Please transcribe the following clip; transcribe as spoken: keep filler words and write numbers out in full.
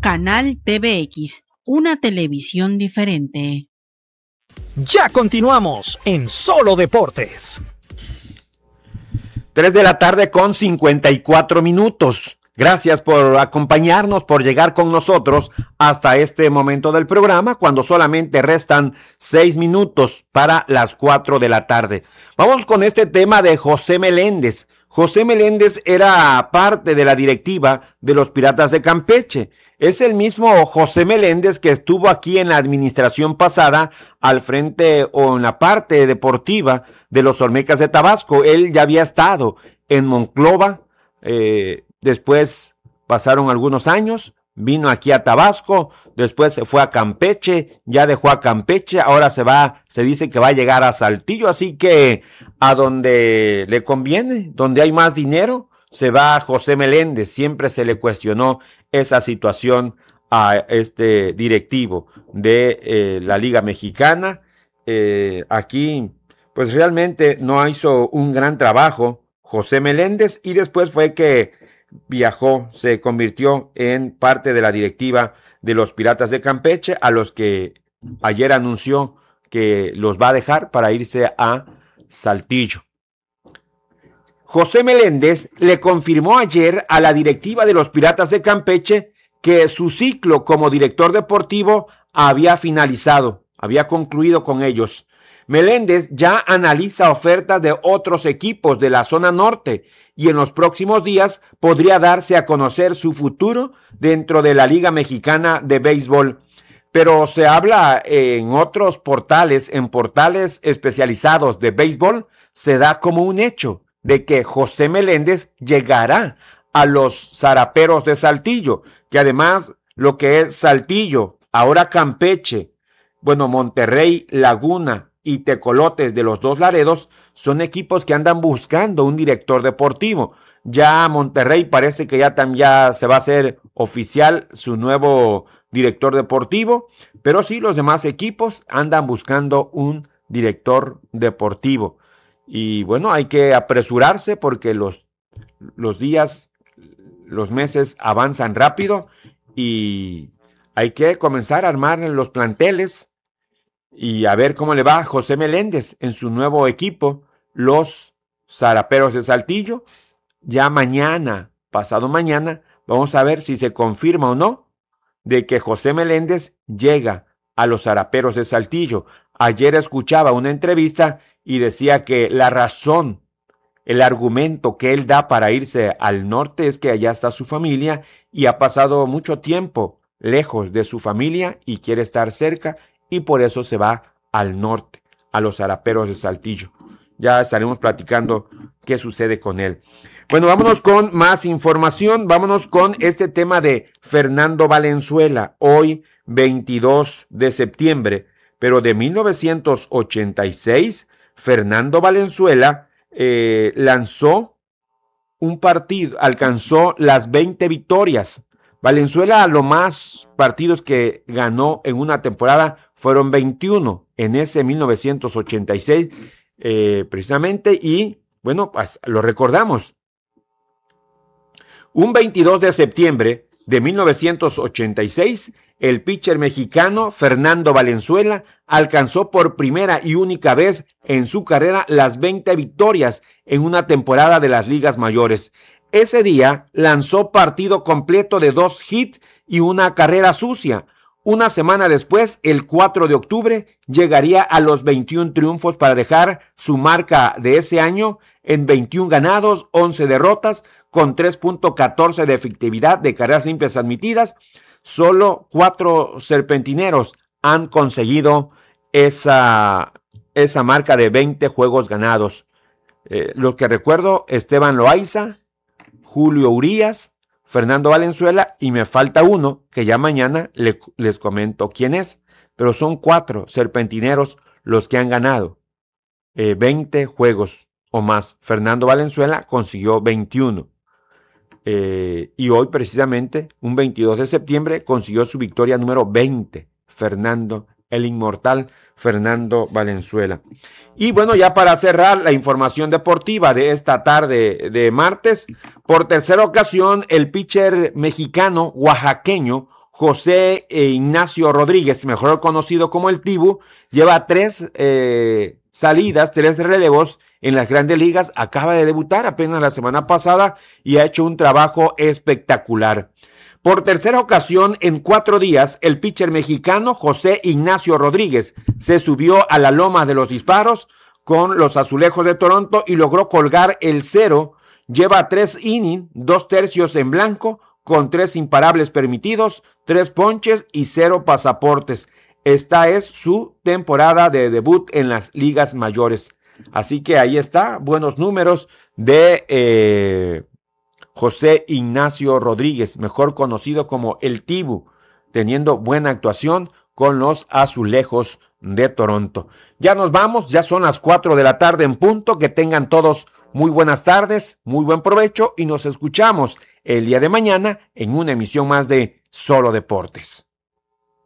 Canal T V X, una televisión diferente. Ya continuamos en Solo Deportes. tres de la tarde con cincuenta y cuatro minutos. Gracias por acompañarnos, por llegar con nosotros hasta este momento del programa, cuando solamente restan seis minutos para las cuatro de la tarde. Vamos con este tema de José Meléndez. José Meléndez era parte de la directiva de los Piratas de Campeche. Es el mismo José Meléndez que estuvo aquí en la administración pasada al frente o en la parte deportiva de los Olmecas de Tabasco. Él ya había estado en Monclova, eh, después pasaron algunos años, vino aquí a Tabasco, después se fue a Campeche, ya dejó a Campeche, ahora se va, se dice que va a llegar a Saltillo, así que a donde le conviene, donde hay más dinero, se va José Meléndez. Siempre se le cuestionó esa situación a este directivo de eh, la Liga Mexicana. Eh, aquí, pues realmente no hizo un gran trabajo José Meléndez, y después fue que viajó, se convirtió en parte de la directiva de los Piratas de Campeche, a los que ayer anunció que los va a dejar para irse a Saltillo. José Meléndez le confirmó ayer a la directiva de los Piratas de Campeche que su ciclo como director deportivo había finalizado, había concluido con ellos. Meléndez ya analiza ofertas de otros equipos de la zona norte y en los próximos días podría darse a conocer su futuro dentro de la Liga Mexicana de Béisbol. Pero se habla en otros portales, en portales especializados de béisbol, se da como un hecho de que José Meléndez llegará a los Zaraperos de Saltillo, que además lo que es Saltillo, ahora Campeche, bueno, Monterrey, Laguna y Tecolotes de los Dos Laredos son equipos que andan buscando un director deportivo. Ya Monterrey parece que ya, ya se va a hacer oficial su nuevo director deportivo, pero sí los demás equipos andan buscando un director deportivo. Y bueno, hay que apresurarse porque los, los días, los meses avanzan rápido y hay que comenzar a armar los planteles y a ver cómo le va a José Meléndez en su nuevo equipo, los Zaraperos de Saltillo. Ya mañana, pasado mañana, vamos a ver si se confirma o no de que José Meléndez llega a los Zaraperos de Saltillo. Ayer escuchaba una entrevista y decía que la razón, el argumento que él da para irse al norte es que allá está su familia y ha pasado mucho tiempo lejos de su familia y quiere estar cerca y por eso se va al norte, a los Zaraperos de Saltillo. Ya estaremos platicando qué sucede con él. Bueno, vámonos con más información, vámonos con este tema de Fernando Valenzuela, hoy veintidós de septiembre, pero de mil novecientos ochenta y seis, Fernando Valenzuela eh, lanzó un partido, alcanzó las veinte victorias. Valenzuela, lo más partidos que ganó en una temporada fueron veintiuno en ese mil novecientos ochenta y seis, eh, precisamente, y bueno, pues lo recordamos. Un veintidós de septiembre de mil novecientos ochenta y seis, el pitcher mexicano Fernando Valenzuela alcanzó por primera y única vez en su carrera las veinte victorias en una temporada de las ligas mayores. Ese día lanzó partido completo de dos hits y una carrera sucia. Una semana después, el cuatro de octubre, llegaría a los veintiún triunfos para dejar su marca de ese año en veintiún ganados, once derrotas, con tres punto catorce de efectividad de carreras limpias admitidas. Solo cuatro serpentineros han conseguido esa, esa marca de veinte juegos ganados. Eh, los que recuerdo, Esteban Loaiza, Julio Urías, Fernando Valenzuela, y me falta uno que ya mañana le, les comento quién es, pero son cuatro serpentineros los que han ganado eh, veinte juegos o más. Fernando Valenzuela consiguió veintiuno. Eh, y hoy precisamente, un veintidós de septiembre, consiguió su victoria número veinte, Fernando, el inmortal Fernando Valenzuela. Y bueno, ya para cerrar la información deportiva de esta tarde de martes, por tercera ocasión, el pitcher mexicano oaxaqueño José Ignacio Rodríguez, mejor conocido como el Tibu, lleva tres eh, salidas, tres relevos en las grandes ligas. Acaba de debutar apenas la semana pasada y ha hecho un trabajo espectacular. Por tercera ocasión en cuatro días, el pitcher mexicano José Ignacio Rodríguez se subió a la loma de los disparos con los Azulejos de Toronto y logró colgar el cero. Lleva tres innings, dos tercios en blanco, con tres imparables permitidos, tres ponches y cero pasaportes. Esta es su temporada de debut en las ligas mayores. Así que ahí está, buenos números de eh, José Ignacio Rodríguez, mejor conocido como el Tibu, teniendo buena actuación con los Azulejos de Toronto. Ya nos vamos, ya son las cuatro de la tarde en punto. Que tengan todos muy buenas tardes, muy buen provecho y nos escuchamos el día de mañana en una emisión más de Solo Deportes.